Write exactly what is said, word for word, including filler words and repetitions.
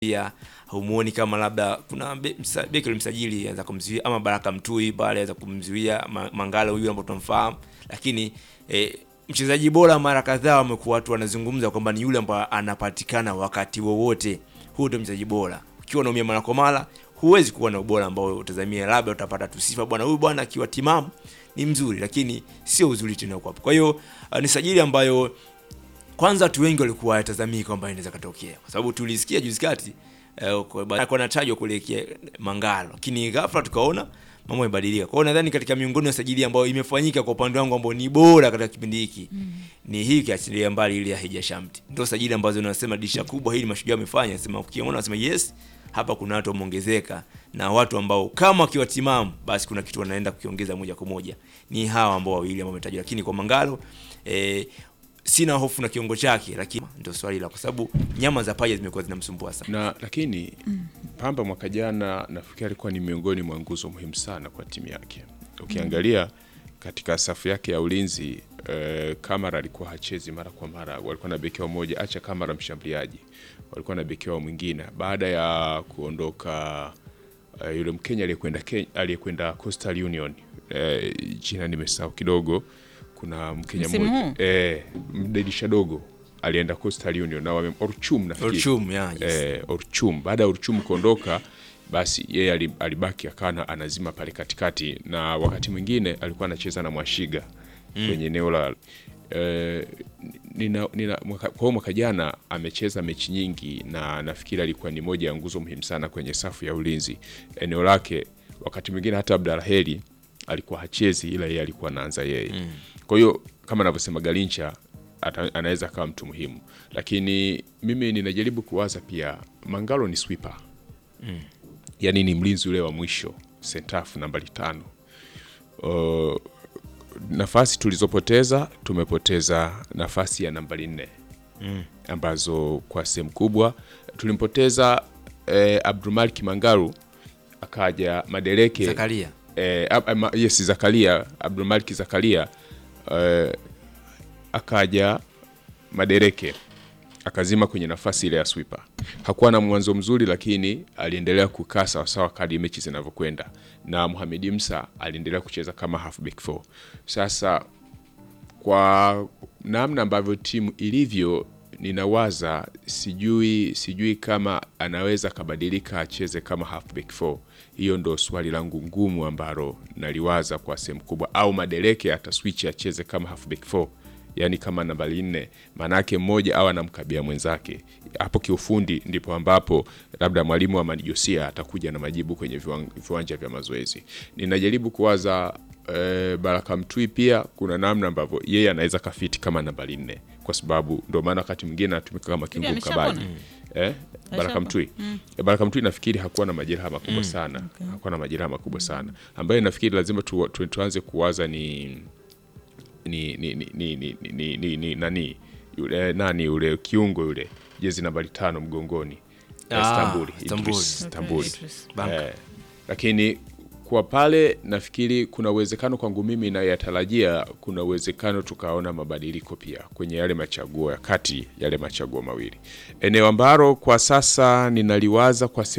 pia humuoni kama labda kuna beki msajili anaweza kumzuia ama Baraka Mtui pale anaweza kumzuia Mangala huyu ambaye tunamfahamu, lakini eh, mchezaji bora mara kadhaa wamekuwa watu wanazungumza kwamba ni yule ambaye anapatikana wakati wowote. Huyo ndio mchezaji bora. Ukiwa unaumia mara kwa mara huwezi kuwa na ubora ambao utazamia, labda utapata tusifa bwana huyu bwana akiwa timamu ni mzuri, lakini sio uzuri tena huko hapo. Kwa hiyo uh, ni sajili ambayo kwanza watu wengi walikuwa watazamii kwamba inaweza katokea, kwa sababu tulisikia juzi kati eh, kwa anatajwa kuelekea Mangalo, lakini ghafla tukaona mambo yamebadilika. Kwa hiyo nadhani katika miongoni ya sajili ambayo imefanyika kwa upande wangu ambao ni bora katika kipindi hiki mm. ni hii kiachilia mbali ile ya Hija Shamte. Ndio sajili ambazo unasema disha kubwa hili Mashujaa wamefanya, sema ukiona unasema yes, hapa kuna watu wameongezeka na watu ambao kama wakiwa timamu basi kuna kitu wanaenda kukiongeza moja kwa moja. Ni hawa ambao wawili ambao wametajwa, lakini kwa Mangalo eh, sina hofu na kiungo chake, lakini ndio swali la, kwa sababu nyama za paja zimekuwa zinamsumbua sana. Na lakini mm. Pamba mwaka jana nafikiri alikuwa ni miongoni mwa nguzo muhimu sana kwa timu yake. Ukiangalia katika safu yake ya ulinzi eh, Kamara alikuwa hachezi mara kwa mara, walikuwa na beki mmoja, acha Kamara mshambuliaji, walikuwa na beki mwingine baada ya kuondoka uh, yule Mkenya aliyekwenda aliyekwenda Coastal Union, eh, jina nimesahau kidogo. Kuna Mkenya mmoja eh mdedisha dogo alienda Coastal Union na wame Orchum nafikiri Orchum yeah, yes. eh Orchum baada ya Orchum kuondoka basi yeye alibaki akana anazima pale katikati, na wakati mwingine alikuwa anacheza na Mwashiga mm. kwenye eneo la eh, nina, nina mwaka, kwa mwaka jana amecheza mechi nyingi na nafikiri alikuwa ni moja ya nguzo muhimu sana kwenye safu ya ulinzi. Eneo lake wakati mwingine hata Abdalaheli alikuwa hachezi, ila yeye alikuwa anaanza yeye mm. Kwa hiyo kama anavyosema Galincha anaweza kama mtu muhimu, lakini mimi ninajaribu kuwaza pia Mangalo ni sweeper mm. yani ni mlinzi ule wa mwisho, sentafu nambari tano. Uh, nafasi tulizopoteza tumepoteza nafasi ya nambari nne mm. ambazo kwa sehemu kubwa tulimpoteza eh, Abdulmalik Mangalo, akaja Madeleke Zakaria eh, ab, yes Zakaria Abdulmalik Zakaria eh, akaja Madereke akazima kwenye nafasi ile ya sweeper. Hakuwa na mwanzo mzuri, lakini aliendelea kukaa sawa sawa kadri mechi zinavyokwenda, na Mohamed Musa aliendelea kucheza kama halfback four. Sasa kwa namna ambavyo timu ilivyo, ninawaza sijui sijui kama anaweza kabadilika acheze kama halfback four. Hiyo ndo swali langu ngumu ambalo naliwaza kwa sehemu kubwa, au Madereke ataswitch acheze kama halfback four, yani kama nambari nne, manake mmoja au anamkabia mwenzake. Hapo kiufundi ndipo ambapo labda mwalimu wa Manijosia atakuja na majibu kwenye viwanja vya mazoezi. Ninajaribu kuwaza e, Baraka Mtui pia kuna namna ambavyo yeye anaweza kafiti kama nambari nne, kwa sababu ndio maana wakati mwingine anatumika kama kiungo mkabaji. Mm. Eh, Baraka Mtui. Mm. E, Baraka Mtui nafikiri hakuwa na majeraha makubwa mm. sana. Okay. Hakuwa na majeraha makubwa sana. Ambaye nafikiri lazima tu, tu, tuanze kuwaza ni ni ni ni ni ni, ni, ni, ni nani yule nani yule kiungo yule jezi nambari tano mgongoni. Ah, Stambuli, Idris Stambuli. Okay. Eh, lakini kwa pale nafikiri kuna uwezekano kwangu mimi na yatarajia kuna uwezekano tukaona mabadiliko pia kwenye yale machaguo ya kati, yale machaguo mawili. Eneo ambalo kwa sasa ninaliwaza kwa